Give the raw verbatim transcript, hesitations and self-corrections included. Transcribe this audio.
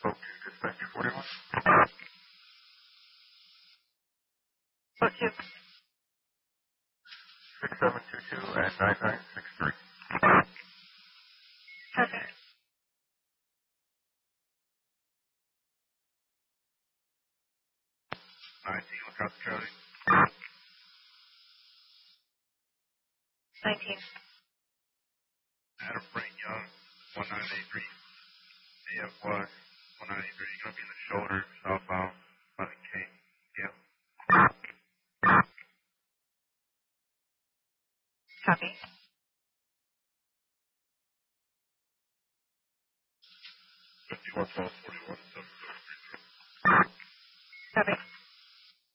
Spoke to dispatch forty-one. Spoke to. six seven two two and nine nine six three. Copy. nineteen, look out the county. nineteen. Adam Frank Young, one nine eight three. A F Y, one nine eight three. You're going to be in the shoulder, southbound, by the King. Yeah. Copy. fifty-one twelve forty-one seven zero three three. Copy.